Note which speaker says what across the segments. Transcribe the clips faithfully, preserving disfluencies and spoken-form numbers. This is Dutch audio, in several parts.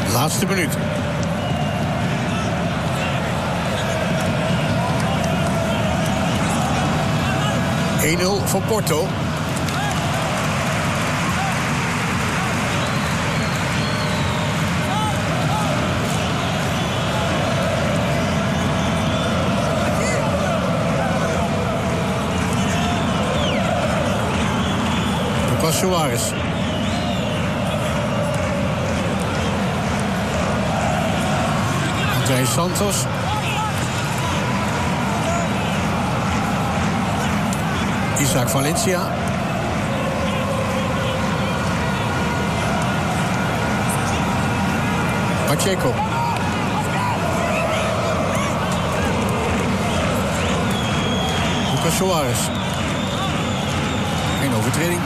Speaker 1: Laatste minuut. één nul voor Porto. Lucas Suarez. André Santos. Isaac Valencia. Pacheco. Lucas Suarez. Geen overtreding.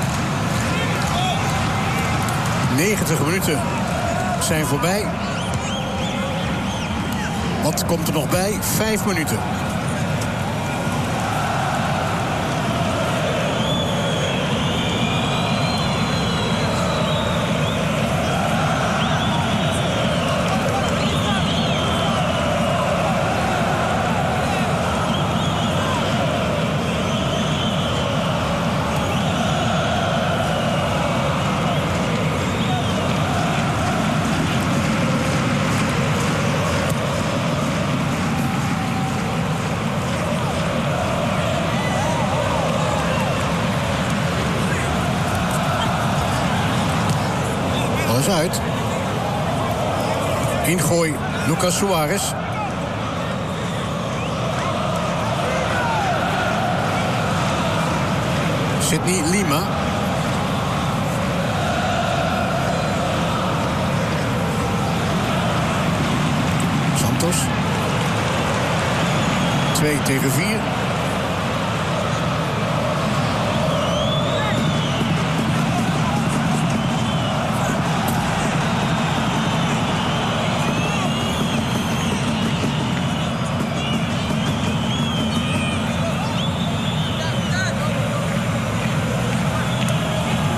Speaker 1: negentig minuten zijn voorbij. Wat komt er nog bij? Vijf minuten. Uit. Ingooi Lucas Suarez. Sidney Lima. Santos. twee tegen vier.